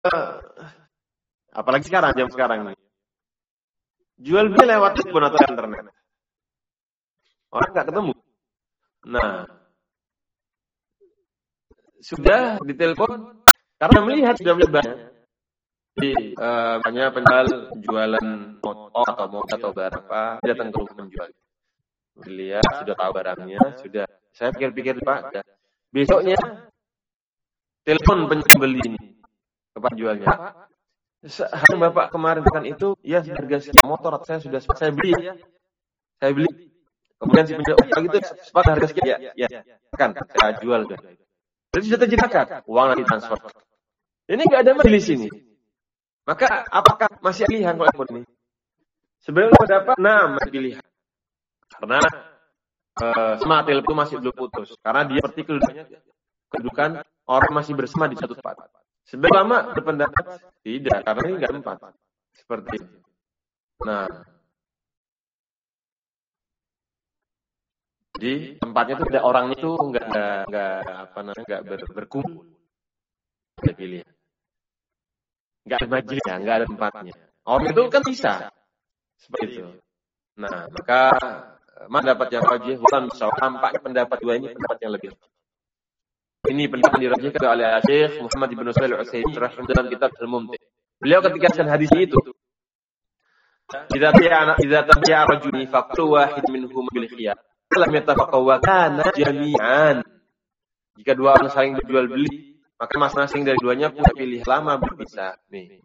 apalagi sekarang, jam sekarang nih. Jual beli lewat telepon atau internet. Orang nggak ketemu. Nah, sudah ditelepon karena sudah melihat banyak. Jadi banyak penjual jualan motor atau barang apa, datang ke rumah penjual. Dilihat, sudah tahu barangnya, sudah. Saya pikir-pikir Pak, besoknya telepon pembeli ini ke penjualnya. Pak, Bapak kemarin kan itu, ya harga sekian motor saya sudah saya beli ya. Saya beli. Kemudian si penjual, begitu sepakat harga sekian ya. Kan saya jual kan. Jadi sudah terjadi akad, uang lagi transfer. Ini nggak ada majelis ini. Maka apakah masih pilihan kalau ini? Sebelum dapat masih pilihan. Karena sama telepon masih belum putus. Karena dia seperti kedudukan orang masih bersama di satu tempat. Sebagai lama berpendapat tidak, karena ini nggak tempat. Seperti itu. Nah, jadi tempatnya itu ada orangnya itu nggak berkumpul. Ada pilihan. Nggak ada majelis ya, nggak ada tempatnya. Orang itu kan bisa. Seperti itu. Nah, maka dapat yang rajih, tampaknya pendapat dua ini pendapat yang lebih. Ini pendapat dirajihkan oleh Syekh Muhammad Ibn Shalih Al-Utsaimin rahimahullah dalam kitab Al-Mumti'. Beliau ketika menjelaskan hadis itu, idza tabi'a rajulun faqtu wahid minhum bil khiyar, lam yatafaqaw wa kana jami'an. Jika dua orang saling berjual beli, maka masing-masing dari duanya punya pilihan lama berpisah. Nih,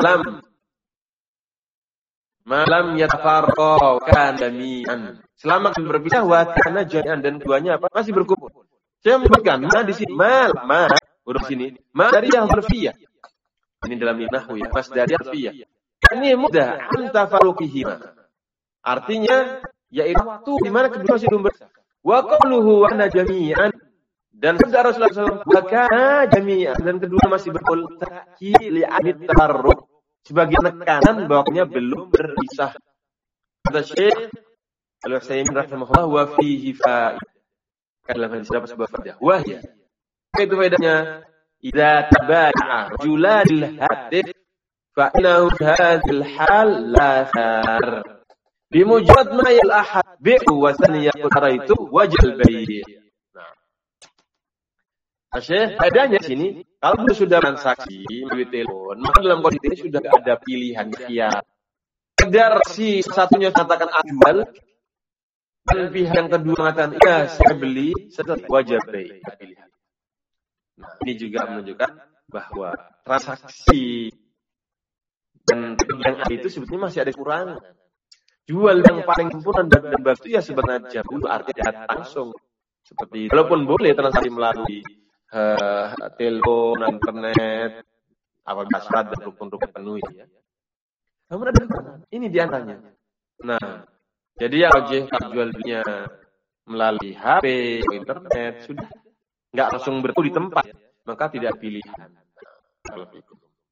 malam yatafarqa kana jami'an. Selama berpisah wa kana jami'an, dan keduanya masih berkumpul. Saya menyebutkan di sini udah sini dari yang harfiah. Ini dalam nahwu ya, mas dari harfiah. Ini mudah antafaruqihima. Artinya yaitu waktu di mana kedua masih belum bersama. Wa qawluhu wa ana jami'an, dan sabda Rasulullah SAW wa kana jami'an, dan kedua masih berkumpul li anit tafarruq, sebagai tekanan bahwanya belum berpisah. Kata Syekh Al-Utsaimin rahimahullah, wa fihi fa'idah. Dalam hadis dapat sebuah faedah. Wahya. Itu faedahnya, idza taba'a rajulanil hatif fa innahu hadzal hal la thar. Bimujarrad ma yal ahad bi'u wa saniyatu haraitu wajal bai'. Nah. Syekh, faedahnya sini, kalau sudah transaksi melalui telepon, maka dalam kondisi ini sudah ada pilihan khiyar. Sekedar si satunya katakan jual, dan pihak yang kedua mengatakan, ya saya beli, setelah wajib baik pilihan. Nah, ini juga menunjukkan bahwa transaksi dan yang ada itu sebetulnya masih ada kekurangan. Jual yang paling sempurna dan bagus itu ya sebenarnya dulu artinya langsung. Seperti itu. Walaupun boleh transaksi melalui telepon, internet, apabila syarat dan rukun-rukun penuh ya. Namun ada kekurangan. Ini diantaranya. Nah, jadi yang jual belinya melalui HP, internet, sudah nggak langsung bertemu di tempat, maka tidak pilihan. Kalau itu.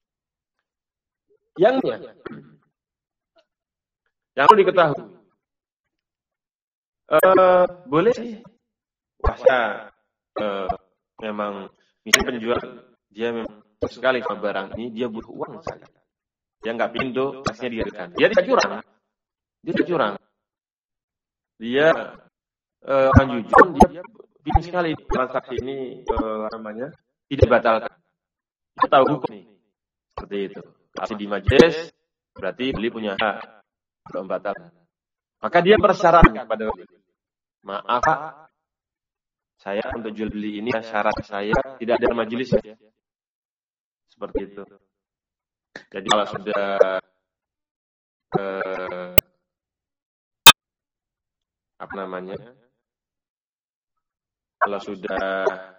Yang perlu diketahui, boleh sih. Wah, saya memang misalnya penjual dia memang sekali sama barang ini, dia butuh uang saja. Dia nggak pintu, pasnya dihadirkan. Dia tidak curang. Dia akan jujur, dia ingin sekali transaksi ini tidak batalkan. Kita tahu hukum nih, seperti itu. Kalau di majelis berarti beli punya hak, belum batal. Maka dia bersyarat kepada beli. Maaf Pak, saya untuk jual beli ini syarat saya tidak ada majelis ya. Seperti itu. Jadi kalau sudah kalau sudah